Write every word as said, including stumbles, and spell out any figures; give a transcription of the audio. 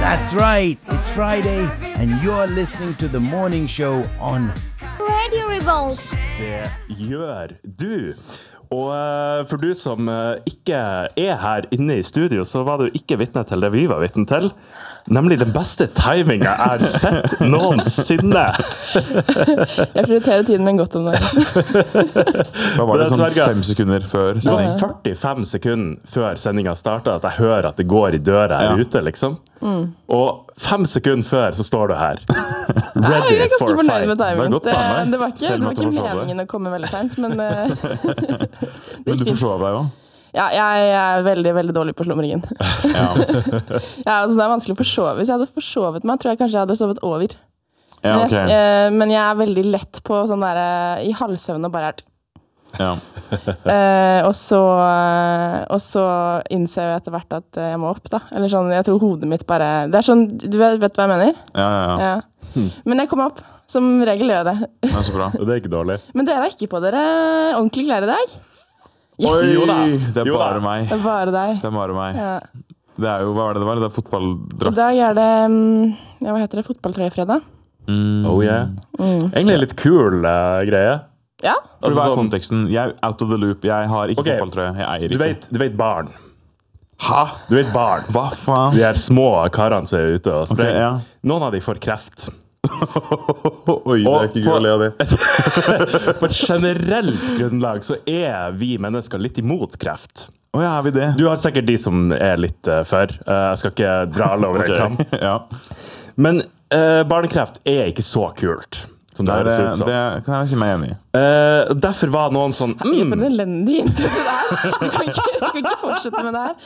That's right, it's Friday, and you're listening to the morning show on Radio Revolt. Det gjør du. Og uh, for du som uh, ikke er her inne i studio, så var du ikke vitne til det vi var vitne til. Nemlig den beste timingen jeg har sett noensinne. Jeg prioriterer tiden min godt om det. Da var det sånn fem sekunder før Det var sending. førtifem sekunder før sendingen startet at jeg hører at det går i døra her Ja. ute, liksom. Mm. Og fem sekunder før så står du her. Nei, Ready jeg er ganske for fornøyd fight. med timingen. godt Det, planlagt, det var ikke, selv det om var at du ikke forsov deg. meningen å komme veldig sent, men uh, Men du forsov deg jo. ja, jeg er veldig, veldig dårlig på slumringen. Ja. Ja, altså, det er vanskelig å forsove. Hvis jeg hadde forsovet meg, tror jeg kanskje jeg hadde sovet over. Ja, Men, ok. jeg, eh, men jeg er veldig lett på sånn der eh, i halvsøvn og bare er Ja. eh, og så eh, og så innser jeg etter hvert at eh, jeg må opp da. Eller sånn, jeg tror hodet mitt bare det er sånn, du vet, vet hva jeg mener? Ja, ja, ja. Ja. Men jeg kom opp. Som regel gjør jeg det. Det er så bra. Og det er ikke dårlig. Men dere har ikke på dere ordentlig klær i dag? Yes! Oi, Jo da. det er Jo da. bare meg. Det er bare deg. Det er bare meg. Ja. Det er jo, hva var det det var? Det er I fotballdrakt. dag er det, mm, ja, hva heter det, fotballtrøyefredag? Mm. Oh yeah. Mm. Egentlig litt kul uh, greie. Ja, For Altså hva er sånn- konteksten? Jeg er out of the loop. Jeg har ikke Ok. fotballtrøye. Jeg eier Du ikke. vet, du vet barn. Hæ? Du vet barn. Hva faen? De her små karene som er ute og Ok, sprenger. ja. Noen av de får kreft. Oi, det Og er ikke på- gøy å le av det. På et generelt grunnlag så er vi mennesker litt imot kreft. Å ja, er vi det? Du har sikkert de som er litt uh, for. Uh, jeg skal ikke dra alle over en kam. Ok, ja. Men uh, barnekreft er ikke så kult som det Det, høres er, ut som. det kan jeg si meg enig i. Uh, derfor var noen sånn mm. For mm, en elendig intro til det her. Du kan ikke, du kan ikke fortsette med det her.